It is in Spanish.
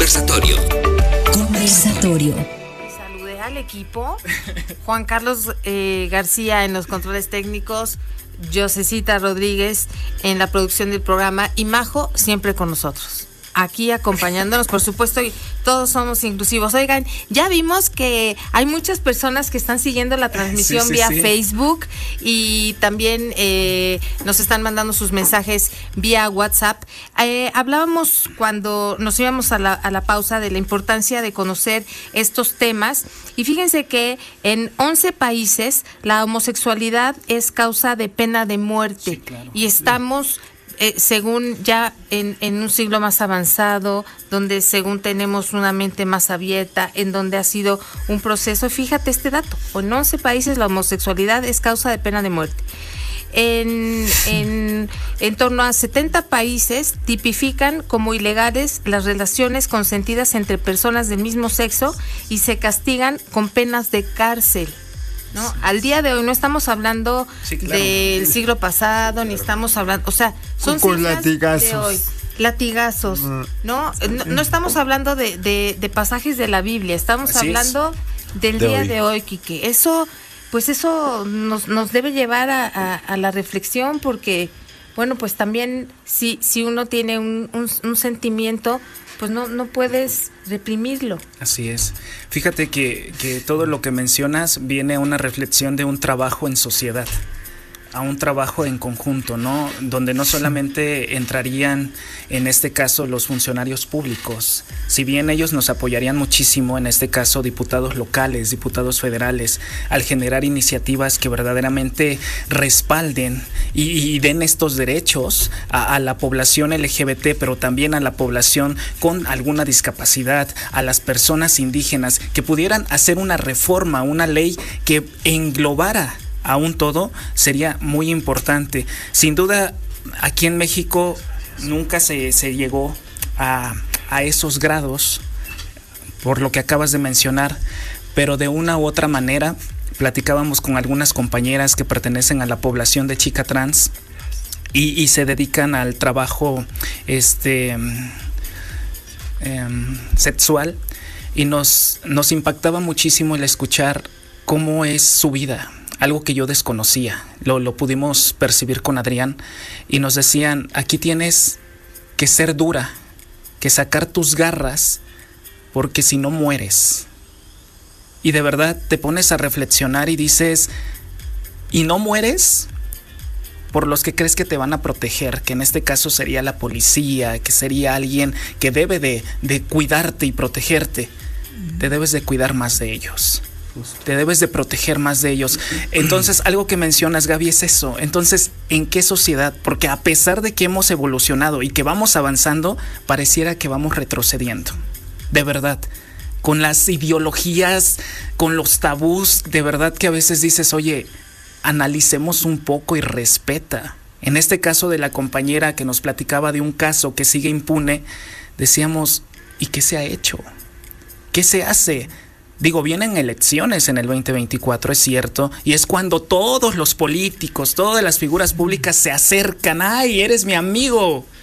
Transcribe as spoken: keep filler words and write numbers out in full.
Conversatorio. Conversatorio. Saludé al equipo. Juan Carlos eh, García en los controles técnicos, Josecita Rodríguez en la producción del programa y Majo siempre con nosotros, aquí acompañándonos, por supuesto, y todos somos inclusivos. Oigan, ya vimos que hay muchas personas que están siguiendo la transmisión sí, sí, vía sí. Facebook y también eh, nos están mandando sus mensajes vía WhatsApp. Eh, hablábamos cuando nos íbamos a la, a la pausa de la importancia de conocer estos temas y fíjense que en once países la homosexualidad es causa de pena de muerte. Sí, claro. Y estamos... Eh, según ya en, en un siglo más avanzado, donde según tenemos una mente más abierta, en donde ha sido un proceso, fíjate este dato, en once países la homosexualidad es causa de pena de muerte. En, en, en torno a setenta países tipifican como ilegales las relaciones consentidas entre personas del mismo sexo y se castigan con penas de cárcel. ¿No? Al día de hoy no estamos hablando sí, claro. del siglo pasado, ni estamos hablando, o sea, son con cifras latigazos. de hoy, latigazos, ¿no? No, no estamos hablando de, de, de pasajes de la Biblia, estamos Así hablando es. del De día hoy. de hoy, Quique. Eso, pues eso nos, nos debe llevar a, a, a la reflexión, porque, bueno, pues también si, si uno tiene un, un, un sentimiento, pues no, no puedes reprimirlo. Así es. Fíjate que, que todo lo que mencionas viene a una reflexión de un trabajo en sociedad, a un trabajo en conjunto, ¿no? Donde no solamente entrarían, en este caso, los funcionarios públicos, si bien ellos nos apoyarían muchísimo, en este caso, diputados locales, diputados federales, al generar iniciativas que verdaderamente respalden y, y den estos derechos a, a la población L G B T, pero también a la población con alguna discapacidad, a las personas indígenas, que pudieran hacer una reforma, una ley que englobara aún todo, sería muy importante. Sin duda, aquí en México nunca se, se llegó a, a esos grados, por lo que acabas de mencionar, pero de una u otra manera, platicábamos con algunas compañeras que pertenecen a la población de chica trans y, y se dedican al trabajo este, eh, sexual, y nos, nos impactaba muchísimo el escuchar cómo es su vida. Algo que yo desconocía, lo, lo pudimos percibir con Adrián y nos decían, aquí tienes que ser dura, que sacar tus garras, porque si no mueres. Y de verdad te pones a reflexionar y dices, ¿y no mueres? Por los que crees que te van a proteger, que en este caso sería la policía, que sería alguien que debe de, de cuidarte y protegerte. Te debes de cuidar más de ellos. Te debes de proteger más de ellos. Entonces, algo que mencionas, Gaby, es eso. Entonces, ¿en qué sociedad? Porque a pesar de que hemos evolucionado y que vamos avanzando, pareciera que vamos retrocediendo. De verdad. Con las ideologías, con los tabús, de verdad que a veces dices, oye, analicemos un poco y respeta. En este caso de la compañera que nos platicaba de un caso que sigue impune, decíamos, ¿y qué se ha hecho? ¿Qué se hace? Digo, vienen elecciones en el veinte veinticuatro, es cierto, y es cuando todos los políticos, todas las figuras públicas se acercan. ¡Ay, eres mi amigo!